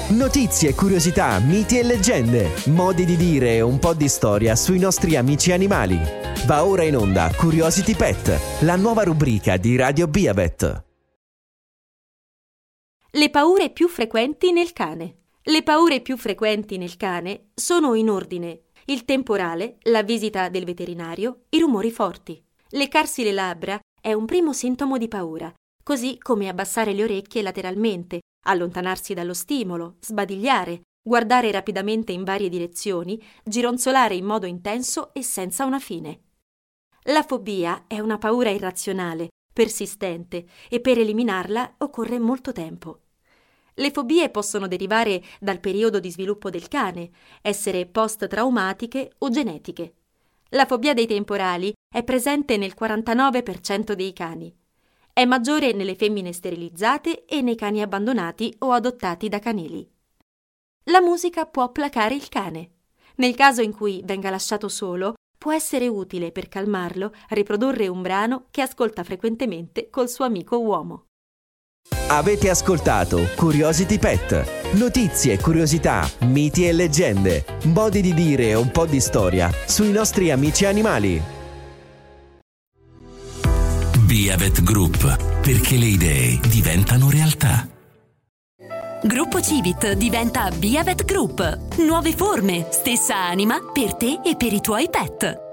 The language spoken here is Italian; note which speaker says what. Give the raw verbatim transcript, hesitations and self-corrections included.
Speaker 1: Notizie, curiosità, miti e leggende, modi di dire e un po' di storia sui nostri amici animali. Va ora in onda Curiosity Pet, la nuova rubrica di Radio Biabet.
Speaker 2: Le paure più frequenti nel cane. Le paure più frequenti nel cane sono in ordine: il temporale, la visita del veterinario, i rumori forti. Leccarsi le labbra è un primo sintomo di paura, così come abbassare le orecchie lateralmente, allontanarsi dallo stimolo, sbadigliare, guardare rapidamente in varie direzioni, gironzolare in modo intenso e senza una fine. La fobia è una paura irrazionale, persistente, e per eliminarla occorre molto tempo. Le fobie possono derivare dal periodo di sviluppo del cane, essere post-traumatiche o genetiche. La fobia dei temporali è presente nel quarantanove per cento dei cani. È maggiore nelle femmine sterilizzate e nei cani abbandonati o adottati da canili. La musica può placare il cane. Nel caso in cui venga lasciato solo, può essere utile per calmarlo riprodurre un brano che ascolta frequentemente col suo amico uomo.
Speaker 1: Avete ascoltato Curiosity Pet. Notizie, curiosità, miti e leggende, modi di dire e un po' di storia sui nostri amici animali.
Speaker 3: Biabet Group, perché le idee diventano realtà.
Speaker 4: Gruppo Civit diventa Biabet Group. Nuove forme, stessa anima per te e per i tuoi pet.